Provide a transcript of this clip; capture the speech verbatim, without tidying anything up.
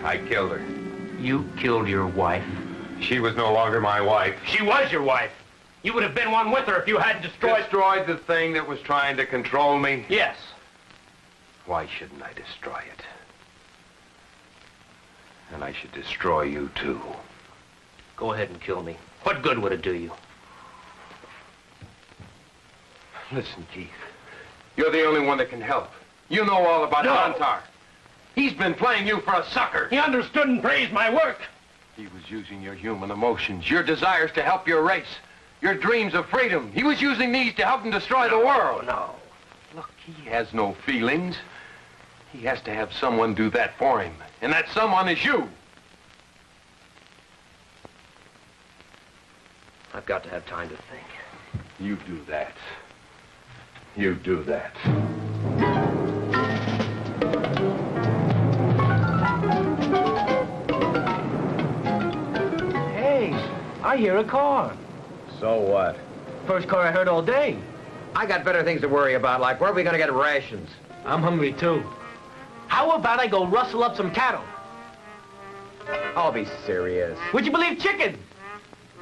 I killed her. You killed your wife? She was no longer my wife. She was your wife. You would have been one with her if you hadn't destroyed... Destroyed the thing that was trying to control me? Yes. Why shouldn't I destroy it? And I should destroy you, too. Go ahead and kill me. What good would it do you? Listen, Keith. You're the only one that can help. You know all about No. Antar. He's been playing you for a sucker. He understood and praised my work. He was using your human emotions, your desires to help your race, your dreams of freedom. He was using these to help him destroy no, the world. No. Look, he has no feelings. He has to have someone do that for him. And that someone is you. I've got to have time to think. You do that. You do that. Hey, I hear a car. So what? First car I heard all day. I got better things to worry about, like where are we gonna get rations? I'm hungry, too. How about I go rustle up some cattle? I'll be serious. Would you believe chicken?